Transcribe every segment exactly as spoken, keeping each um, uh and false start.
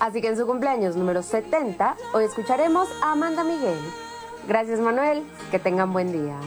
Así que en su cumpleaños número setenta, hoy escucharemos a Amanda Miguel. Gracias, Manuel, que tengan buen día.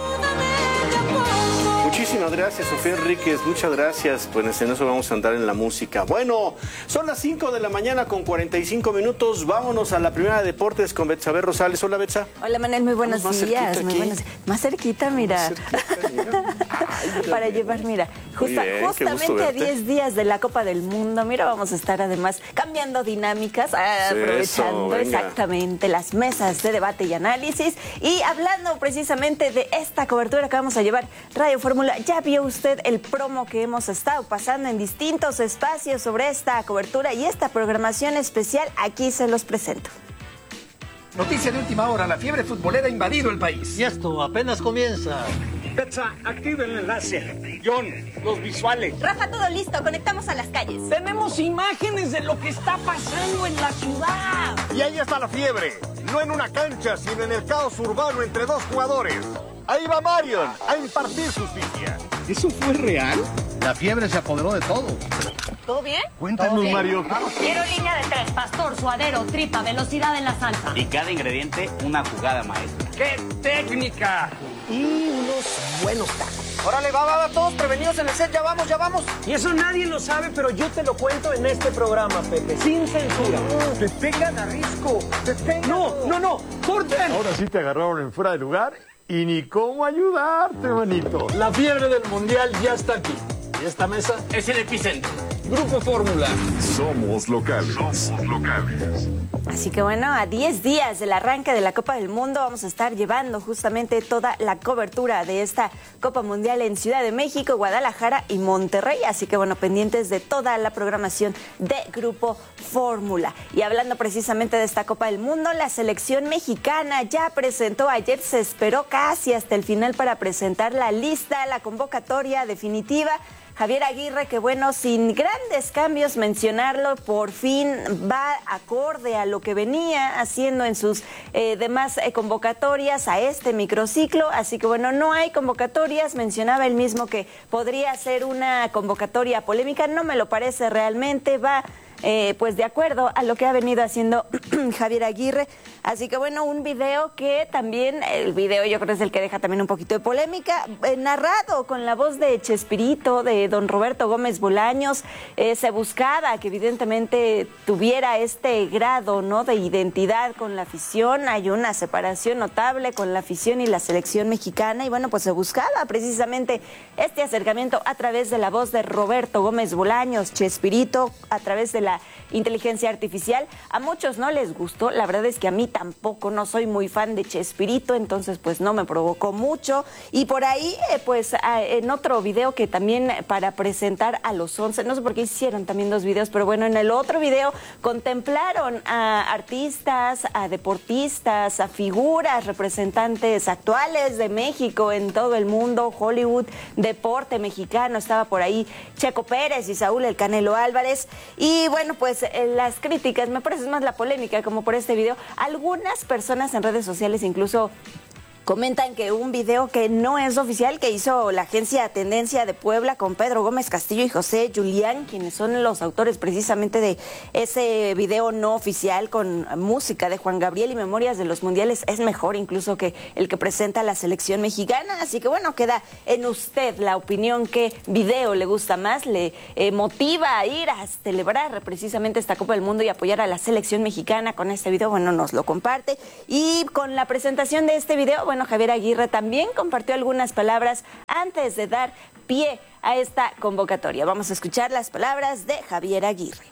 Muchísimas gracias, Sofía Enríquez, muchas gracias. Pues en eso vamos a andar en la música. Bueno, son las cinco de la mañana con cuarenta y cinco minutos. Vámonos a la primera de deportes con Betsabe Rosales. Hola, Betsa. Hola, Manuel, muy buenos más días. Muy buenos... Más cerquita, mira. Más cerquita, mira. Ay, para llevar, mira, justa, bien, justamente a diez días de la Copa del Mundo. Mira, vamos a estar además cambiando dinámicas, aprovechando eso, exactamente las mesas de debate y análisis. Y hablando precisamente de esta cobertura que vamos a llevar, Radio Fórmula. Ya vio usted el promo que hemos estado pasando en distintos espacios sobre esta cobertura y esta programación especial. Aquí se los presento. Noticia de última hora, la fiebre futbolera ha invadido el país. Y esto apenas comienza. Betsa, activa el enlace. John, los visuales. Rafa, todo listo, conectamos a las calles. Tenemos imágenes de lo que está pasando en la ciudad. Y ahí está la fiebre, no en una cancha, sino en el caos urbano entre dos jugadores. Ahí va Marion a impartir justicia. ¿Eso fue real? La fiebre se apoderó de todo. ¿Todo bien? Cuéntanos, Mario. Quiero línea de tres, pastor, suadero, tripa, velocidad en la salsa. Y cada ingrediente, una jugada maestra. ¡Qué técnica! Y unos buenos tacos. Órale, va, va, va, todos prevenidos en el set, ya vamos, ya vamos. Y eso nadie lo sabe, pero yo te lo cuento en este programa, Pepe, sin censura. No, te pegan a risco, te pegan. No, no, no, corten. Ahora sí te agarraron en fuera de lugar y ni cómo ayudarte, manito. La fiebre del mundial ya está aquí. Y esta mesa es el epicentro. Grupo Fórmula. Somos locales. Somos locales. Así que bueno, a diez días del arranque de la Copa del Mundo vamos a estar llevando justamente toda la cobertura de esta Copa Mundial en Ciudad de México, Guadalajara y Monterrey. Así que bueno, pendientes de toda la programación de Grupo Fórmula. Y hablando precisamente de esta Copa del Mundo, la selección mexicana ya presentó, ayer se esperó casi hasta el final para presentar la lista, la convocatoria definitiva. Javier Aguirre, que bueno, sin grandes cambios mencionarlo, por fin va acorde a lo que venía haciendo en sus eh, demás eh, convocatorias a este microciclo. Así que bueno, no hay convocatorias. Mencionaba él mismo que podría ser una convocatoria polémica. No me lo parece realmente. Va eh, pues de acuerdo a lo que ha venido haciendo Javier Aguirre. Así que bueno, un video que también, el video yo creo que es el que deja también un poquito de polémica, eh, narrado con la voz de Chespirito, de don Roberto Gómez Bolaños. Eh, se buscaba que evidentemente tuviera este grado, ¿no?, de identidad con la afición. Hay una separación notable con la afición y la selección mexicana, y bueno, pues se buscaba precisamente este acercamiento a través de la voz de Roberto Gómez Bolaños, Chespirito, a través de la inteligencia artificial. A muchos no les gustó, la verdad es que a mí tampoco, no soy muy fan de Chespirito, entonces pues no me provocó mucho. Y por ahí, eh, pues en otro video que también para presentar a los once, no sé por qué hicieron también dos videos, pero bueno, en el otro video contemplaron a artistas, a deportistas, a figuras, representantes actuales de México en todo el mundo, Hollywood, deporte mexicano, estaba por ahí Checo Pérez y Saúl El Canelo Álvarez. Y bueno, pues eh, las críticas, me parece más la polémica como por este video. Algunas personas en redes sociales incluso comentan que un video que no es oficial, que hizo la agencia Tendencia de Puebla con Pedro Gómez Castillo y José Julián, quienes son los autores precisamente de ese video no oficial con música de Juan Gabriel y Memorias de los Mundiales, es mejor incluso que el que presenta la selección mexicana. Así que bueno, queda en usted la opinión, qué video le gusta más, le eh, motiva a ir a celebrar precisamente esta Copa del Mundo y apoyar a la selección mexicana con este video. Bueno, nos lo comparte. Y con la presentación de este video, bueno, Javier Aguirre también compartió algunas palabras antes de dar pie a esta convocatoria. Vamos a escuchar las palabras de Javier Aguirre.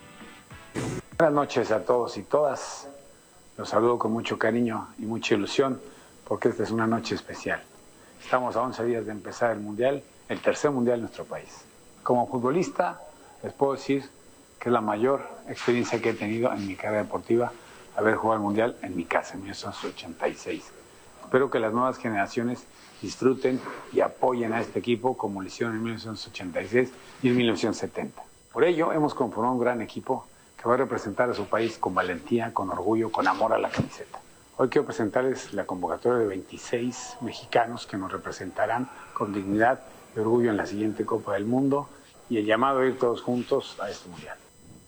Buenas noches a todos y todas. Los saludo con mucho cariño y mucha ilusión porque esta es una noche especial. Estamos a once días de empezar el Mundial, el tercer Mundial de nuestro país. Como futbolista les puedo decir que es la mayor experiencia que he tenido en mi carrera deportiva haber jugado el Mundial en mi casa en mil novecientos ochenta y seis. Espero que las nuevas generaciones disfruten y apoyen a este equipo como lo hicieron en mil novecientos ochenta y seis y en mil novecientos setenta. Por ello, hemos conformado un gran equipo que va a representar a su país con valentía, con orgullo, con amor a la camiseta. Hoy quiero presentarles la convocatoria de veintiséis mexicanos que nos representarán con dignidad y orgullo en la siguiente Copa del Mundo y el llamado a ir todos juntos a este Mundial.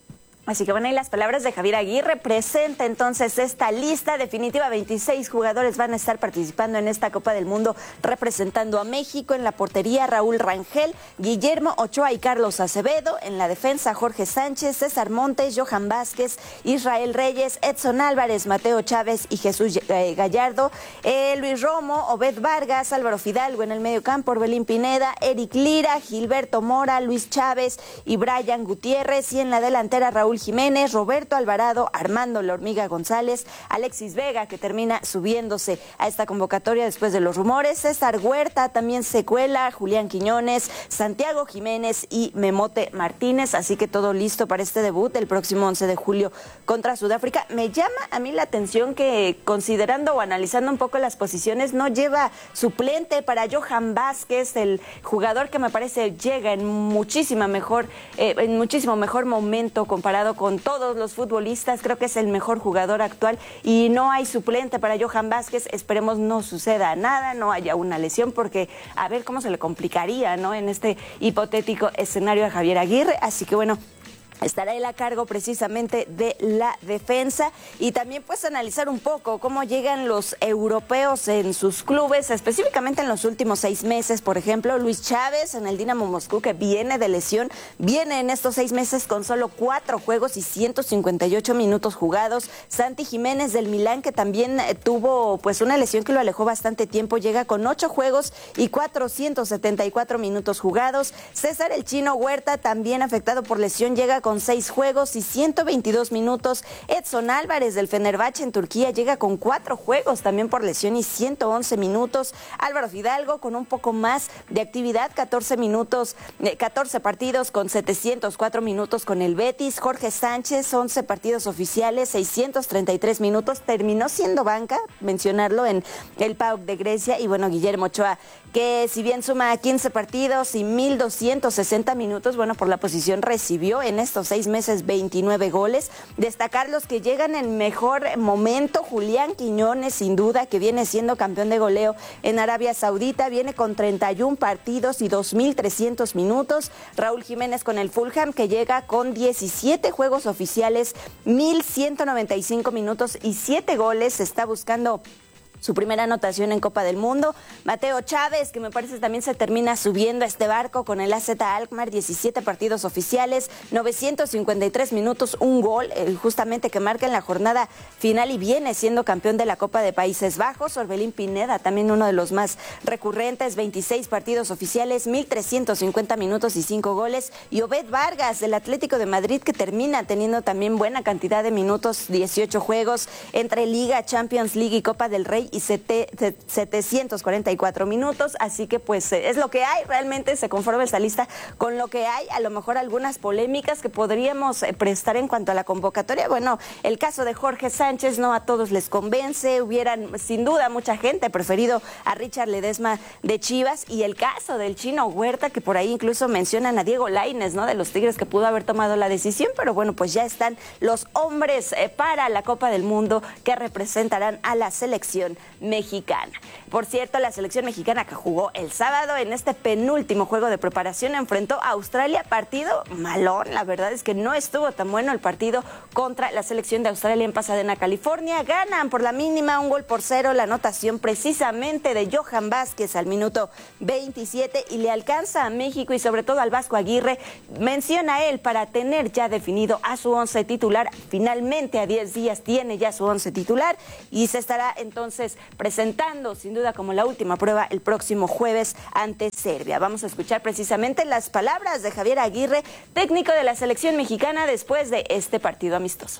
Así que bueno, y las palabras de Javier Aguirre presenta entonces esta lista definitiva. veintiséis jugadores van a estar participando en esta Copa del Mundo representando a México. En la portería, Raúl Rangel, Guillermo Ochoa y Carlos Acevedo. En la defensa, Jorge Sánchez, César Montes, Johan Vázquez, Israel Reyes, Edson Álvarez, Mateo Chávez y Jesús Gallardo. Eh, Luis Romo, Obed Vargas, Álvaro Fidalgo en el medio campo, Orbelín Pineda, Eric Lira, Gilberto Mora, Luis Chávez y Brian Gutiérrez. Y en la delantera, Raúl Jiménez, Roberto Alvarado, Armando La Hormiga González, Alexis Vega, que termina subiéndose a esta convocatoria después de los rumores, César Huerta también se cuela, Julián Quiñones, Santiago Jiménez y Memote Martínez, así que todo listo para este debut el próximo once de julio contra Sudáfrica. Me llama a mí la atención que, considerando o analizando un poco las posiciones, no lleva suplente para Johan Vázquez, el jugador que me parece llega en muchísima mejor, eh, en muchísimo mejor momento comparado con todos los futbolistas. Creo que es el mejor jugador actual y no hay suplente para Johan Vázquez. Esperemos no suceda nada, no haya una lesión, porque a ver cómo se le complicaría, ¿no?, en este hipotético escenario a Javier Aguirre. Así que bueno, estará él a cargo precisamente de la defensa y también pues analizar un poco cómo llegan los europeos en sus clubes, específicamente en los últimos seis meses. Por ejemplo, Luis Chávez en el Dinamo Moscú, que viene de lesión, viene en estos seis meses con solo cuatro juegos y ciento cincuenta y ocho minutos jugados. Santi Jiménez del Milán, que también eh, tuvo pues una lesión que lo alejó bastante tiempo, llega con ocho juegos y cuatrocientos setenta y cuatro minutos jugados. César El Chino Huerta, también afectado por lesión, llega con seis juegos y ciento veintidós minutos. Edson Álvarez del Fenerbahce en Turquía llega con cuatro juegos también por lesión y ciento once minutos. Álvaro Fidalgo con un poco más de actividad, catorce minutos, eh, catorce partidos con setecientos cuatro minutos con el Betis. Jorge Sánchez, once partidos oficiales, seiscientos treinta y tres minutos. Terminó siendo banca, mencionarlo, en el P A O K de Grecia. Y bueno, Guillermo Ochoa, que si bien suma quince partidos y mil doscientos sesenta minutos, bueno, por la posición recibió en estos seis meses veintinueve goles. Destacar los que llegan en mejor momento: Julián Quiñones, sin duda, que viene siendo campeón de goleo en Arabia Saudita, viene con treinta y un partidos y dos mil trescientos minutos. Raúl Jiménez con el Fulham, que llega con diecisiete juegos oficiales, mil ciento noventa y cinco minutos y siete goles, está buscando su primera anotación en Copa del Mundo. Mateo Chávez, que me parece también se termina subiendo a este barco con el A Z Alkmaar, diecisiete partidos oficiales, novecientos cincuenta y tres minutos, un gol, el justamente que marca en la jornada final y viene siendo campeón de la Copa de Países Bajos. Orbelín Pineda, también uno de los más recurrentes, veintiséis partidos oficiales, mil trescientos cincuenta minutos y cinco goles. Y Obed Vargas del Atlético de Madrid, que termina teniendo también buena cantidad de minutos, dieciocho juegos entre Liga, Champions League y Copa del Rey, y setecientos cuarenta y cuatro minutos. Así que pues es lo que hay, realmente se conforma esta lista con lo que hay. A lo mejor algunas polémicas que podríamos prestar en cuanto a la convocatoria. Bueno, el caso de Jorge Sánchez no a todos les convence, hubieran sin duda mucha gente preferido a Richard Ledesma de Chivas, y el caso del Chino Huerta, que por ahí incluso mencionan a Diego Lainez, ¿no?, de los Tigres, que pudo haber tomado la decisión, pero bueno, pues ya están los hombres eh, para la Copa del Mundo que representarán a la selección mexicana. Por cierto, la selección mexicana que jugó el sábado en este penúltimo juego de preparación enfrentó a Australia, partido malón. La verdad es que no estuvo tan bueno el partido contra la selección de Australia en Pasadena, California. Ganan por la mínima, un gol por cero, la anotación precisamente de Johan Vázquez al minuto veintisiete, y le alcanza a México y sobre todo al Vasco Aguirre, menciona él, para tener ya definido a su once titular. Finalmente a diez días tiene ya su once titular y se estará entonces presentando sin duda como la última prueba el próximo jueves ante Serbia. Vamos a escuchar precisamente las palabras de Javier Aguirre, técnico de la selección mexicana, después de este partido amistoso.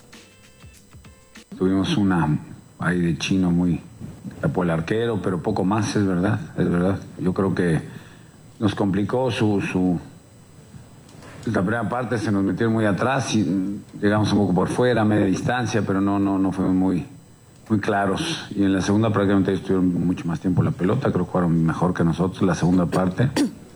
Tuvimos una ahí de Chino muy tapó el arquero, pero poco más, es verdad, es verdad. Yo creo que nos complicó su, su la primera parte, se nos metió muy atrás y llegamos un poco por fuera, a media distancia, pero no, no, no fuimos muy muy claros, y en la segunda prácticamente estuvieron mucho más tiempo la pelota, creo que jugaron mejor que nosotros la segunda parte,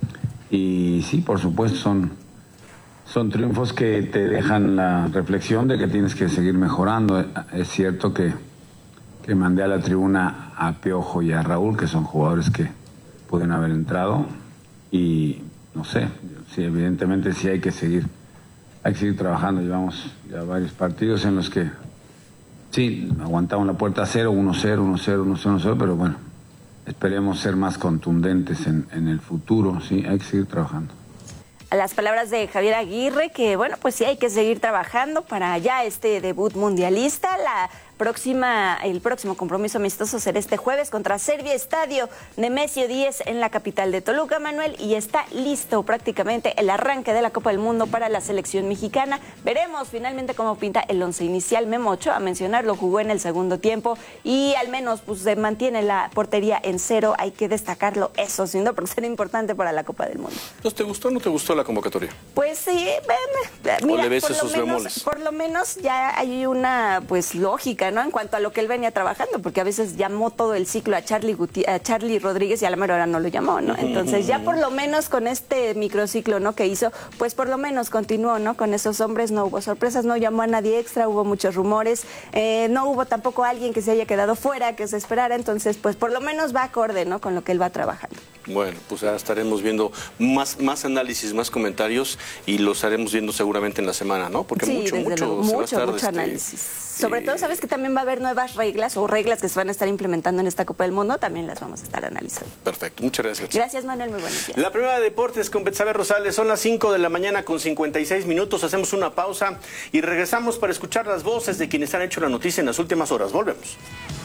y sí, por supuesto son, son triunfos que te dejan la reflexión de que tienes que seguir mejorando. Es cierto que, que mandé a la tribuna a Piojo y a Raúl, que son jugadores que pueden haber entrado, y no sé, sí, evidentemente sí hay que seguir hay que seguir trabajando. Llevamos ya varios partidos en los que sí, aguantamos la puerta a cero, uno cero, uno cero, uno cero, uno cero, pero bueno, esperemos ser más contundentes en, en el futuro, sí, hay que seguir trabajando. A las palabras de Javier Aguirre, que bueno, pues sí hay que seguir trabajando para ya este debut mundialista. La próxima, el próximo compromiso amistoso será este jueves contra Serbia, estadio Nemesio diez en la capital de Toluca, Manuel, y está listo prácticamente el arranque de la Copa del Mundo para la selección mexicana. Veremos finalmente cómo pinta el once inicial. Memo Ochoa, a mencionarlo, jugó en el segundo tiempo y al menos pues se mantiene la portería en cero. Hay que destacarlo eso, sin duda, porque será importante para la Copa del Mundo. Entonces, ¿te gustó o no te gustó la convocatoria? Pues sí, ven, mira, ¿o le ves por, esos lo menos, bemoles? por lo menos ya hay una pues lógica, ¿no? En cuanto a lo que él venía trabajando, porque a veces llamó todo el ciclo a Charlie, Guti a Charlie Rodríguez y a la mera hora no lo llamó, ¿no? Entonces ya por lo menos con este microciclo, ¿no? Que hizo, pues por lo menos continuó, ¿no? Con esos hombres no hubo sorpresas, no llamó a nadie extra, hubo muchos rumores, eh, no hubo tampoco alguien que se haya quedado fuera, que se esperara, entonces pues por lo menos va acorde, ¿no? Con lo que él va trabajando. Bueno, pues ya estaremos viendo más, más análisis, más comentarios y los estaremos viendo seguramente en la semana, ¿no? Porque sí, mucho, desde mucho, luego, se va a mucho, estar, mucho este, análisis. Sobre todo, sabes que también va a haber nuevas reglas o reglas que se van a estar implementando en esta Copa del Mundo, también las vamos a estar analizando. Perfecto, muchas gracias. Gracias, Manuel, muy buenos días. La primera de deportes con Betsabe Rosales, son las cinco de la mañana con cincuenta y seis minutos, hacemos una pausa y regresamos para escuchar las voces de quienes han hecho la noticia en las últimas horas. Volvemos.